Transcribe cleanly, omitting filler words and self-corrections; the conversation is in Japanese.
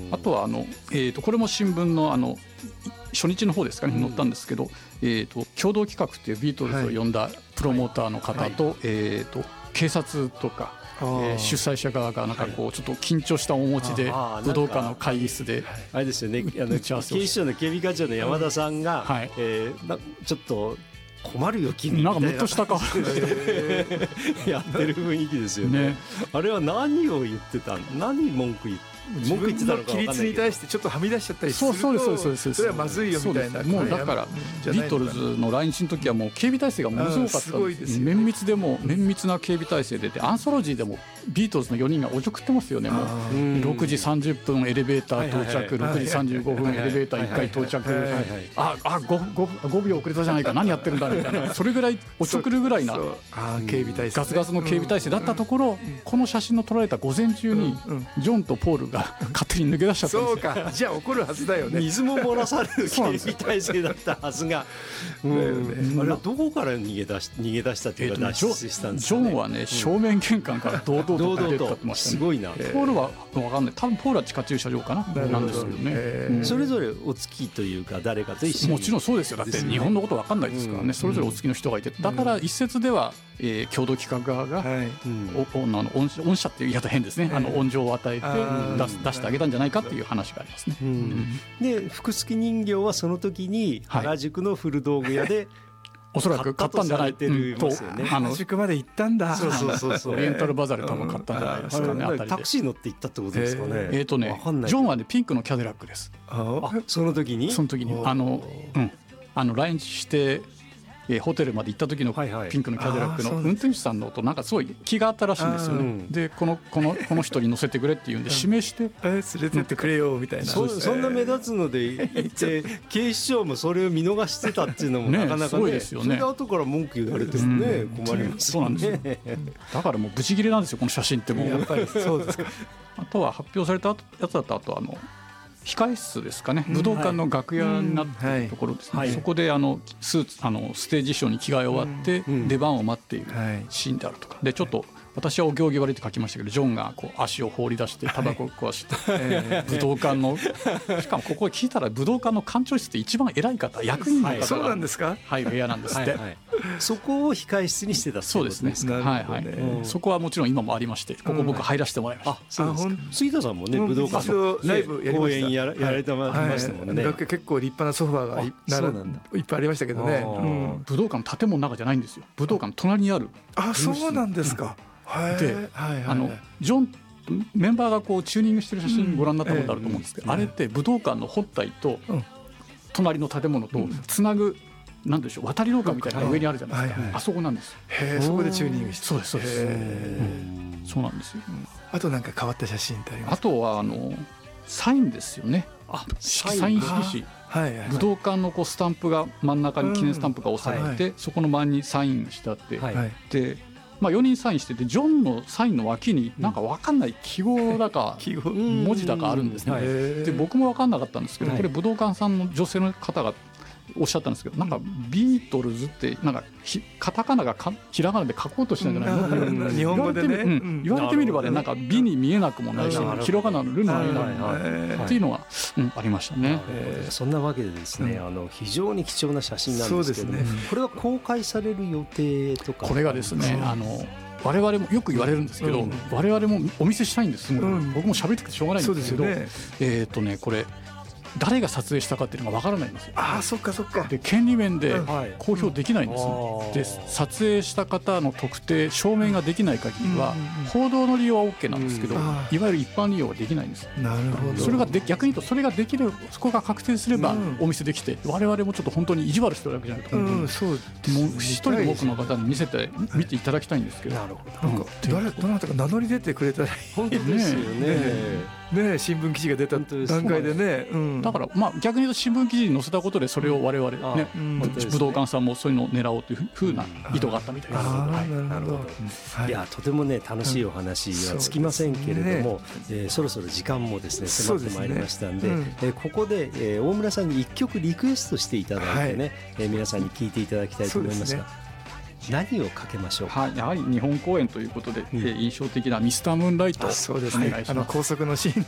あとはこれも新聞の初日の方ですかね、載ったんですけど、共同企画っていうビートルズを呼んだプロモーターの方と、警察とか、主催者側がなんかこうちょっと緊張した面持ちで武道館の会議室であれですよね、警視庁の警備課長の山田さんが、ちょっと困るよ君みたいな、 なんかムッとした顔でやってる雰囲気ですよね。あれは何を言ってたの、何文句言って自分の規律に対してちょっとはみ出しちゃったりすると、それはまずいよみたいな。 もうだからビートルズの来日の時はもう警備体制がものすごかったんです。綿密でも綿密な警備体制で、アンソロジーでもビートルズの4人がおちょくってますよね。もう6時30分エレベーター到着、6時35分エレベーター1回到着、5秒遅れたじゃないか、何やってるんだみたいな、それぐらいおちょくるぐらいな警備体制、 ガツガツの警備体制だったところ、この写真の撮られた午前中にジョンとポールが勝手に抜け出しちゃったんですよ。 そうか、じゃあ怒るはずだよね。 水も漏らされる警備体制だったはずが、あれはどこから逃げ出したというか脱出したんですかね。 ジョンはね、正面玄関から堂々と出てってましたね。 すごいな。 ポールは分かんない、多分ポールは地下駐車場かななんですけどね。 それぞれお付きというか誰かと一緒に、 もちろんそうですよ。だって日本のこと分かんないですからね。それぞれお付きの人がいて、だから一説では共同企画側が恩赦っていう言い方変ですね、恩情を与えて出してあげたんじゃないかっていう話がありますね。 で福助人形はその時に原宿の古道具屋でおそらく買ったんじゃないと、 原宿まで行ったんだ。 オリエンタルバザーで多分買ったんじゃないですかね。 タクシー乗って行ったってことですかね。 ジョンはねピンクのキャデラックです。 その時に来日してホテルまで行った時のピンクのキャデラックの運転手さんの音、なんかすごい気があったらしいんですよね。でこの人に乗せてくれっていうんで指名して連れてってくれよみたいな。 そんな目立つので行って警視庁もそれを見逃してたっていうのもなかなかね、それで後から文句言われてもね困りますよね。 だからもうブチギレなんですよこの写真ってもう。 やっぱりそうですか。 あとは発表されたやつだと、あと控室ですかね、武道館の楽屋になっているところですね。そこでスーツステージ衣装に着替え終わって出番を待っているシーンであるとかで、ちょっと私はお行儀悪いって書きましたけど、ジョンがこう足を放り出してタバコを壊して、武道館のしかもここ聞いたら武道館の館長室って一番偉い方、役員の方がそうなんですか、 入る部屋なんですって。 そこを控室にしてたそうですね。そこはもちろん今もありまして、ここ僕入らせてもらいました。 杉田さんもね武道館のライブやりました。 公演やられてましたもんね。 結構立派なソファーがいっぱいありましたけどね。 武道館の建物の中じゃないんですよ。武道館の隣にある。 そうなんですか。 でジョンメンバーがこうチューニングしてる写真ご覧になったことあると思うんですけど、あれって武道館の本体と隣の建物とつなぐなんでしょう、渡り廊下みたいなのが上にあるじゃないですか。あそこなんです。 そこでチューニングして。 そうですそうです。そうなんですよ。 あとなんか変わった写真ってありますか？ あとはサインですよね。サイン色紙、武道館のこうスタンプが真ん中に記念スタンプが押されて、そこの周りにサインしてあって、で4人サインしてて、ジョンのサインの脇になんか分かんない記号だか文字だかあるんですね。で僕も分かんなかったんですけど、これ武道館さんの女性の方がおっしゃったんですけど、なんかビートルズってなんかカタカナがひらがなで書こうとしたんじゃないのって日本語でね言われてみればね、なんか美に見えなくもないし、ひらがなのルに見えなくもないっていうのがありましたね。 そんなわけでですね、非常に貴重な写真なんですけど、これは公開される予定とか。 これがですね、我々もよく言われるんですけど、我々もお見せしたいんです。僕も喋っててしょうがないんですけど、これ誰が撮影したかっていうのがわからないんですよ。 そっかそっか。 で権利面で公表できないんですね。で撮影した方の特定証明ができない限りは報道の利用は OK なんですけど、いわゆる一般利用はできないんです。 なるほど。 それが逆に言うと、それができる、そこが確定すればお見せできて、我々もちょっと本当に意地悪してるわけじゃないと、もう一人多くの方に見ていただきたいんですけど。 なるほど。どなたか名乗り出てくれたらいい。 本当ですよね。 新聞記事が出た段階でね。 だから逆に言うと、新聞記事に載せたことでそれを我々ね、武道館さんもそういうのを狙おうというふうな意図があったみたいです。 なるほど。 いやとてもね楽しいお話はつきませんけれども、そろそろ時間もですね迫ってまいりましたんで、ここで大村さんに1曲リクエストしていただいてね、皆さんに聴いていただきたいと思いますが、何をかけましょうか。 やはり日本公演ということで、印象的なミスタームーンライト。 そうですね。高速のシーン